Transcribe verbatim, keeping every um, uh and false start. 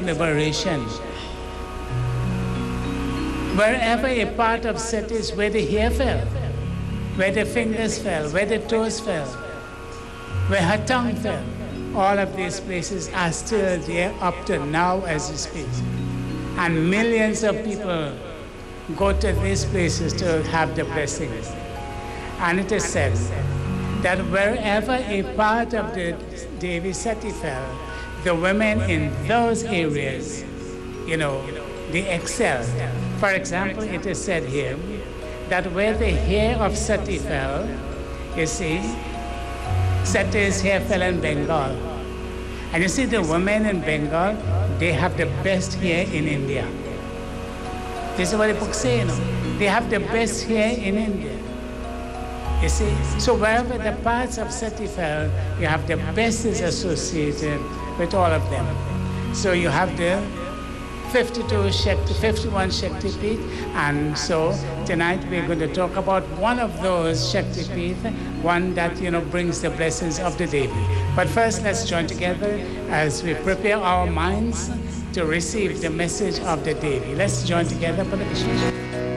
liberation. Wherever a part of Seti is, where the hair fell, where the fingers fell, where the toes fell, where her tongue fell, all of these places are still there up to now as we speak. And millions of people go to these places to have the blessings. And it is said that wherever a part of the Devi Seti fell, the women in those areas, you know, they excelled. For example, it is said here that where the hair of Sati fell, you see, Sati's hair fell in Bengal. And you see the women in Bengal, they have the best hair in India. This is what the book says, you know. They have the best hair in India. You see? So wherever the parts of Sati fell, you have the best is associated with all of them. So you have the fifty-two Shakti, fifty-one Shakti Peeth, and so tonight we're going to talk about one of those Shakti Peeth, one that, you know, brings the blessings of the Devi. But first, let's join together as we prepare our minds to receive the message of the Devi. Let's join together for the Vishnu.